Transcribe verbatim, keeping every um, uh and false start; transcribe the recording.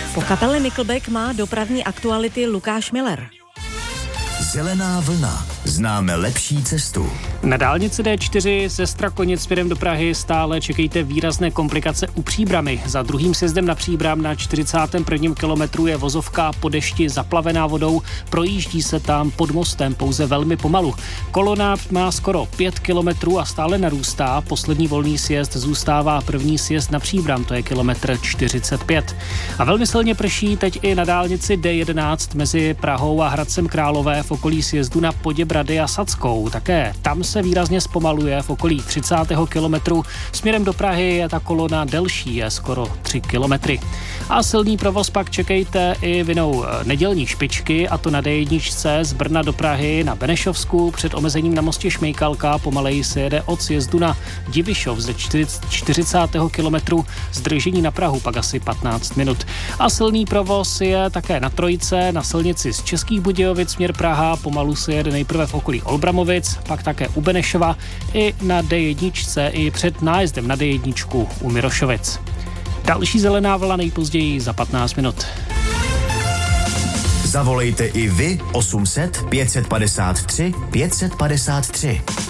Po kapele Nickelback má dopravní aktuality Lukáš Miller. Zelená vlna. Známe lepší cestu. Na dálnici D čtyři ze Strakonic směrem do Prahy stále čekejte výrazné komplikace u Příbrami. Za druhým sjezdem na Příbram na čtyřicátém prvním kilometru je vozovka po dešti zaplavená vodou. Projíždí se tam pod mostem pouze velmi pomalu. Kolona má skoro pět kilometrů a stále narůstá. Poslední volný sjezd zůstává první sjezd na Příbram, to je kilometr čtyřicet pět. A velmi silně prší teď i na dálnici D jedenáct mezi Prahou a Hradcem Králové v okolí sjezdu na Poděbrady a Sadskou. Také tam se výrazně zpomaluje v okolí třicátého kilometru. Směrem do Prahy je ta kolona delší, je skoro tři kilometry. A silný provoz pak čekejte i vinou nedělní špičky, a to na D jedna z Brna do Prahy na Benešovsku před omezením na mostě Šmejkalka. Pomaleji se jede od sjezdu na Divišov ze čtyřicátého kilometru, zdržení na Prahu pak asi patnáct minut. A silný provoz je také na Trojice, na silnici z Českých Budějovic směr Praha. Pomalu se jede nejprve v okolí Olbramovic, pak také u Benešova i na D jedna i před nájezdem na D jedna u Mirošovic. Další zelená vlna nejpozději za patnáct minut. Zavolejte i vy osm set pět set padesát tři pět set padesát tři.